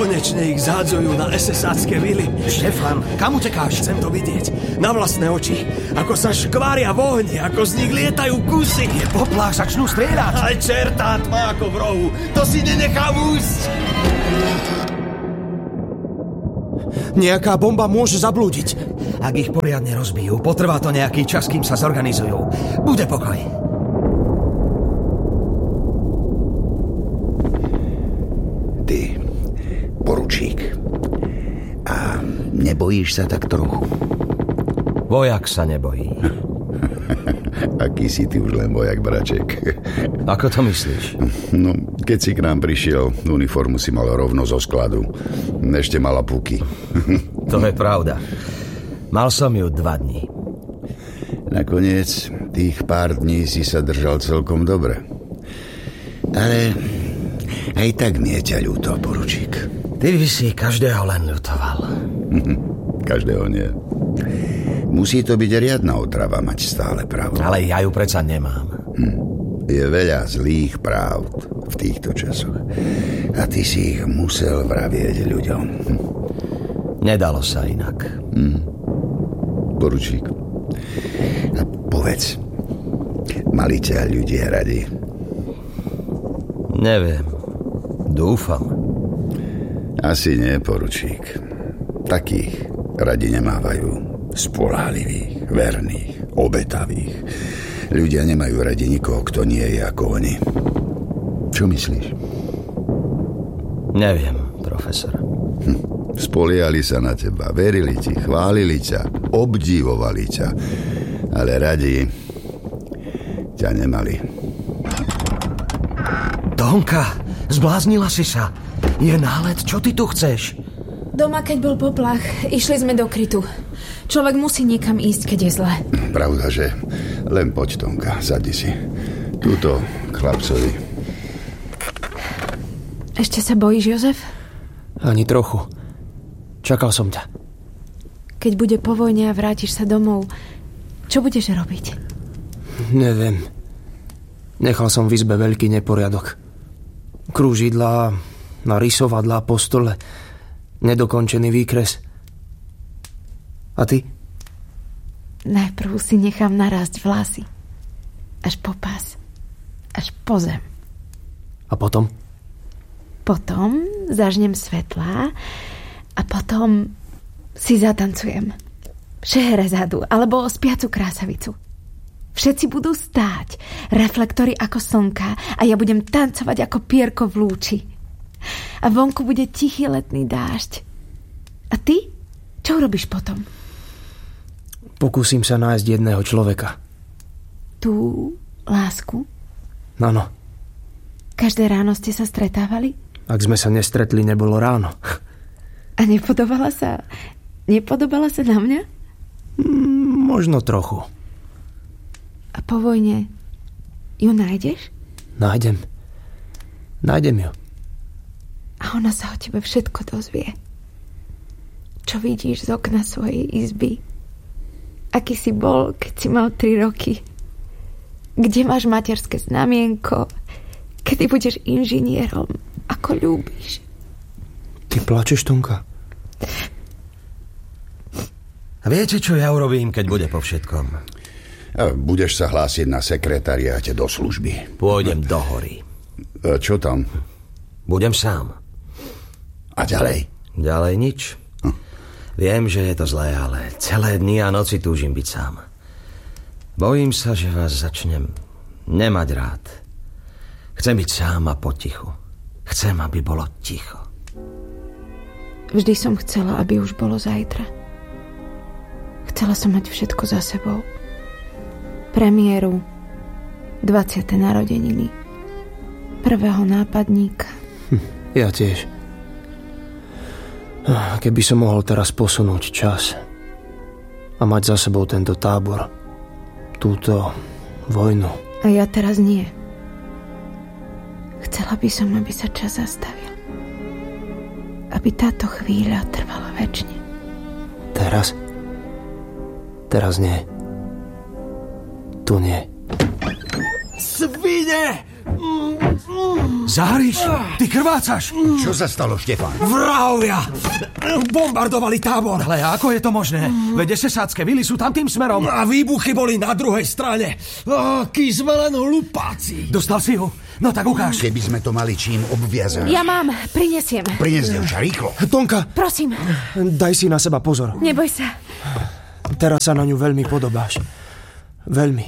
Konečne ich zádzujú na SS-ácké vily. Štefan, kam utekáš? Chcem to vidieť. Na vlastné oči. Ako sa škvária v ohni, ako z nich lietajú kusy. Je poplach, začnú strieľať. Aj čertá tma ako v rohu. To si nenechám úsť. Nejaká bomba môže zablúdiť. Ak ich poriadne rozbijú, potrvá to nejaký čas, kým sa zorganizujú. Bude pokoj. Ty, poručík. A nebojíš sa tak trochu? Vojak sa nebojí. Aký si ty už len vojak, braček. Ako to myslíš? No, keď si k nám prišiel, uniformu si mal rovno zo skladu. Ešte mala puky. To je pravda. Mal som ju 2 dní. Nakoniec tých pár dní si sa držal celkom dobre. Ale aj tak mi je ťa ľúto, poručík. Ty by si každého len ľutoval. Každého nie. Musí to byť riadna otrava mať stále pravdu. Ale ja ju predsa nemám. Je veľa zlých pravd v týchto časoch. A ty si ich musel vravieť ľuďom. Nedalo sa inak. Poručík. A povedz, mali ťa ľudia radi? Neviem. Dúfam. Asi nie, poručík. Takých radi nemávajú. Spoľahlivých, verných, obetavých. Ľudia nemajú radi nikoho, kto nie je ako oni. Čo myslíš? Neviem, profesor. Spoliehali sa na teba, verili ti, chválili ťa, obdivovali ťa, ale radi ťa nemali. Tonka, zbláznila si sa. Je nálet, čo ty tu chceš? Doma, keď bol poplach, išli sme do krytu. Človek musí niekam ísť, keď je zle. Pravda, že? Len poď, Tonka, sadni si. Tuto chlapcovi. Ešte sa bojíš, Jozef? Ani trochu. Čakal som ťa. Keď bude po vojne a vrátiš sa domov, čo budeš robiť? Neviem. Nechal som v izbe veľký neporiadok. Krúžidlá, narysovadlá po stole, nedokončený výkres. A ty? Najprv si nechám narásť vlasy. Až po pás. Až po zem. A potom? Potom zažnem svetlá a potom si zatancujem. Šeherezadu alebo spiacu krásavicu. Všetci budú stáť, reflektory ako slnka a ja budem tancovať ako pierko v lúči. A vonku bude tichý letný dážď. A ty? Čo robíš potom? Pokúsim sa nájsť jedného človeka. Tú lásku? Áno. Každé ráno ste sa stretávali? Ak sme sa nestretli, nebolo ráno. A nepodobala sa na mňa? Možno trochu. A po vojne ju nájdeš? Nájdem ju. A ona sa o tebe všetko dozvie. Čo vidíš z okna svojej izby? Aký si bol, keď si mal 3 roky? Kde máš materské znamienko? Kedy budeš inžinierom? Ako ľúbiš? Ty plačeš, Tonka? A viete, čo ja urobím, keď bude po všetkom? Budeš sa hlásiť na sekretariáte do služby. Pôjdem do hory. Čo tam? Budem sám. A ďalej? Ďalej nič. Viem, že je to zlé, ale celé dni a noci túžim byť sám. Bojím sa, že vás začnem nemať rád. Chcem byť sám a potichu. Chcem, aby bolo ticho. Vždy som chcela, aby už bolo zajtra. Chcela som mať všetko za sebou. Premiéru, 20. narodeniny, prvého nápadníka. Ja tiež. Keby som mohol teraz posunúť čas a mať za sebou tento tábor, túto vojnu. A ja teraz nie. Chcela by som, aby sa čas zastavil. Aby táto chvíľa trvala večne. Teraz? Teraz nie. Tu nie. Svine! Záriš, ty krvácaš. Čo sa stalo, Štefán? Vrahovia bombardovali tábor. Ale ako je to možné? Veď SS-ácké vily sú tam tým smerom. A výbuchy boli na druhej strane. Akí sme len hlupáci. Dostal si ho? No tak ukáž. Keby sme to mali čím obviazať. Ja mám, prinesiem. Prines, devča, rýchlo. Tonka, Prosím, daj si na seba pozor. neboj sa. Teraz sa na ňu veľmi podobáš. Veľmi.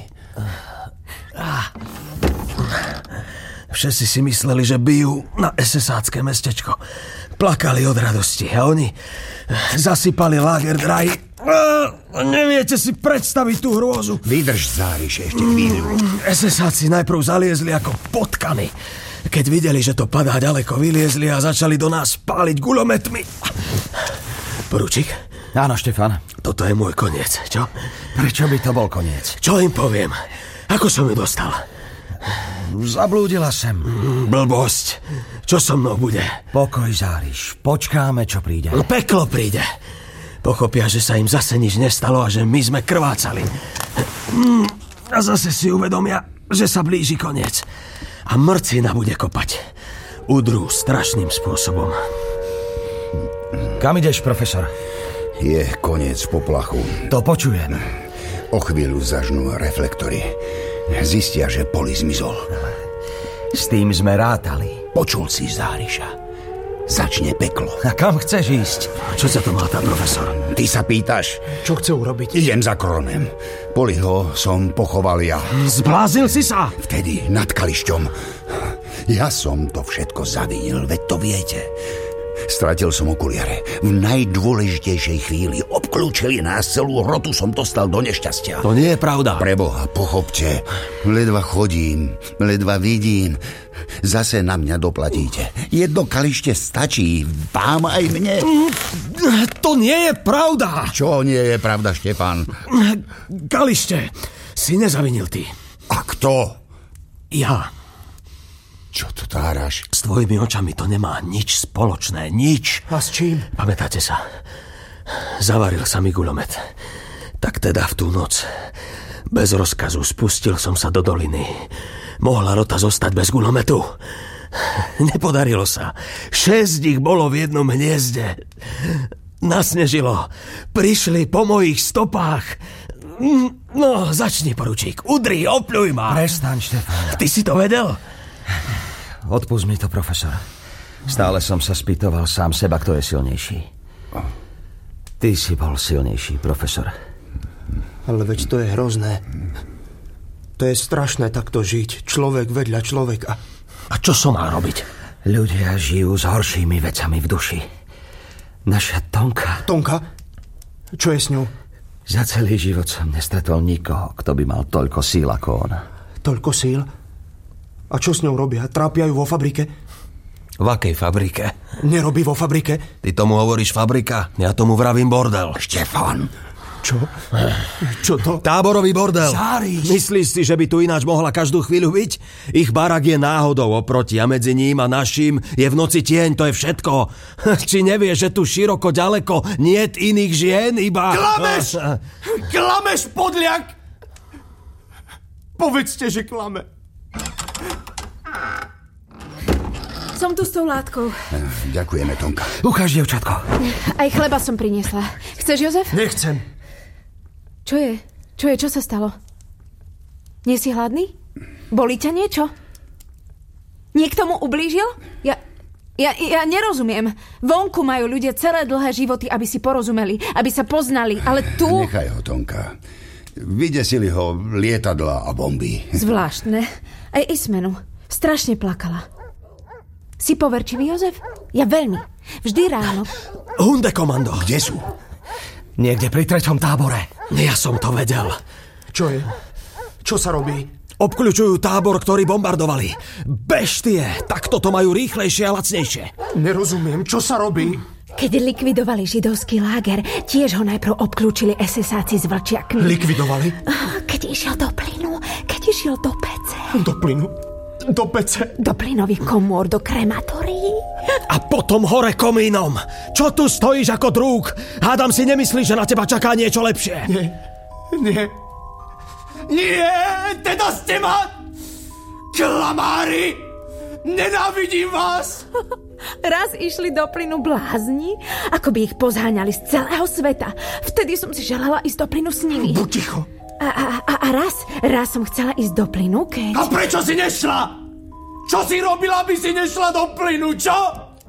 Všetci si mysleli, že bijú na SS-ácké mestečko. Plakali od radosti a oni zasypali láger dráhy. Neviete si predstaviť tú hrôzu. Vydrž, Záriš, ešte chvíľu. SS-áci najprv zaliezli ako potkany. Keď videli, že to padá ďaleko, vyliezli a začali do nás páliť guľometmi. Poručík? Áno, Štefan. Toto je môj koniec, čo? Prečo by to bol koniec? Čo im poviem? Ako som ju dostal? Zablúdila sem. Blbosť. Čo so mnou bude? Pokoj, Záriš. Počkáme, čo príde. Peklo príde. Pochopia, že sa im zase nič nestalo a že my sme krvácali. A zase si uvedomia, že sa blíži koniec. A mrcina bude kopať. Udrú strašným spôsobom. Kam ideš, profesor? Je koniec poplachu. To počujem. O chvíľu zažnú reflektory. Zistia, že Poli zmizol. S tým sme rátali. Počul si, Záriša. Začne peklo. A kam chceš ísť? Čo sa to má tá, profesor? Ty sa pýtaš? Čo chce urobiť? Idem za Kronem. Poliho som pochoval ja. Zbláznil si sa? Vtedy nad Kališťom. Ja som to všetko zavinil, veď to viete. Stratil som okuliare. V najdôležitejšej chvíli obklúčili nás, celú rotu som dostal do nešťastia. To nie je pravda. Preboha, pochopte. Ledva chodím, ledva vidím. Zase na mňa doplatíte. Jedno kalište stačí, vám aj mne. To nie je pravda. Čo nie je pravda, Štefán? Kalište, si nezavinil ty. A kto? Ja. Čo to táraš? S tvojimi očami to nemá nič spoločné, nič. A s čím? Pamätáte sa? Zavaril sa mi guľomet. Tak teda v tú noc bez rozkazu spustil som sa do doliny. Mohla rota zostať bez guľometu. Nepodarilo sa. 6 ich bolo v jednom hniezde. Nasnežilo. Prišli po mojich stopách. No, začni, poručík. Udri, opľuj ma. Prestaň, Štefán. Ty si to vedel? Odpusť mi to, profesor. Stále som sa spýtoval sám seba, kto je silnejší. Ty si bol silnejší, profesor. Ale veď to je hrozné. To je strašné takto žiť. Človek vedľa človeka. A čo som mal robiť? Ľudia žijú s horšími vecami v duši. Naša Tonka. Tonka? Čo je s ňou? Za celý život som nestretol nikoho, kto by mal toľko síl ako ona. Toľko síl? A čo s ňou robia? Trápia ju vo fabrike? V akej fabrike? Nerobí vo fabrike? Ty tomu hovoríš fabrika? Ja tomu vravím bordel. Štefán! Čo? Čo to? Táborový bordel. Záriš! Myslíš si, že by tu ináč mohla každú chvíľu byť? Ich barak je náhodou oproti a medzi ním a naším je v noci tieň, to je všetko. Či nevieš, že tu široko ďaleko niet iných žien, iba... Klameš! Klameš, podliak! Povedzte, že klame. Som tu s tou látkou. Ďakujeme, Tonka. Ukáž, dievčatko. Aj chleba som priniesla. Chceš, Jozef? Nechcem. Čo je? Čo sa stalo? Nie si hladný? Bolí ťa niečo? Niekto mu ublížil? Ja nerozumiem. Vonku majú ľudia celé dlhé životy, aby si porozumeli, aby sa poznali, ale tu... Nechaj ho, Tonka. Vydesili ho lietadla a bomby. Zvláštne. Aj Ismenu. Strašne plakala. Si poverčivý, Jozef? Ja veľmi. Vždy ráno. Hundekomando. Kde sú? Niekde pri 3. tábore. Ja som to vedel. Čo je? Čo sa robí? Obkľučujú tábor, ktorý bombardovali. Beštie, takto to majú rýchlejšie a lacnejšie. Nerozumiem, čo sa robí? Keď likvidovali židovský láger, tiež ho najprv obklúčili SS-áci s vlčiakmi. Likvidovali? Keď išiel do plynu, keď išiel do pece. Do plynu? Do pece? Do plynových komôr, do krematórií. A potom hore komínom. Čo tu stojíš ako drúg? Hádam si nemyslíš, že na teba čaká niečo lepšie. Nie. Nie, teda ste ma... Klamári! Nenávidím vás! Raz išli do plynu blázni, ako by ich pozháňali z celého sveta. Vtedy som si želala ísť do plynu s nimi. Buď ticho. A raz som chcela ísť do plynu, keď... A prečo si nešla? Čo si robila, aby si nešla do plynu, čo?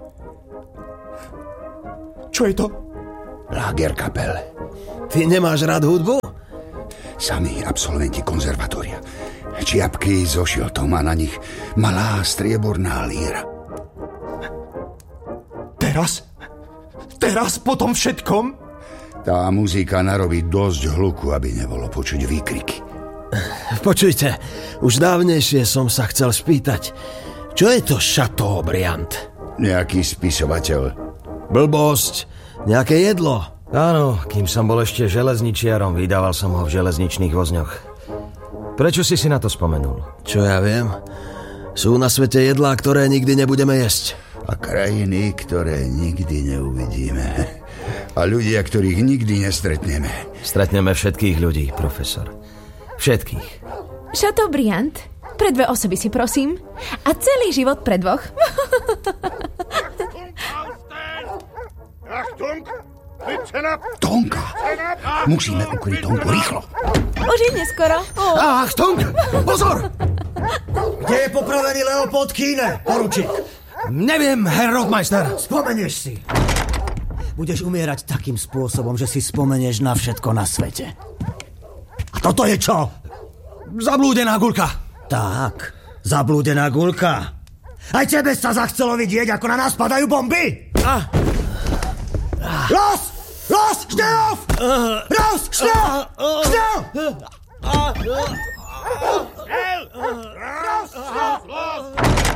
Čo je to? Lagerkapel. Ty nemáš rád hudbu? Sami absolventi konzervatória. Čiapky so šiltom a na nich malá strieborná líra. Teraz po tom všetkom? Tá muzika narobí dosť hluku, aby nebolo počuť výkriky. Počujte, už dávnejšie som sa chcel spýtať, čo je to Chateaubriand? Nejaký spisovateľ. Blbosť, nejaké jedlo. Áno, kým som bol ešte železničiarom, vydával som ho v železničných vozňoch. Prečo si na to spomenul? Čo ja viem? Sú na svete jedlá, ktoré nikdy nebudeme jesť. A krajiny, ktoré nikdy neuvidíme. A ľudia, ktorých nikdy nestretneme. Stretneme všetkých ľudí, profesor. Všetkých. Chateaubriand? Pre 2 osoby si prosím. A celý život pre 2. Tonka! Musíme ukryť Tonku rýchlo. Už je neskoro. Achtung! Pozor! Kde je popravený Leopold Kíne, poručík? Neviem, Herr Rottmeister. Spomenieš si. Budeš umierať takým spôsobom, že si spomenieš na všetko na svete. A toto je čo? Zablúdená guľka. Tak, zablúdená guľka. Aj tebe sa zachcelo vidieť, ako na nás padajú bomby? Los! Los! Schnell auf! Raus! Schnell! Schnell! Schnell! Raus! Los!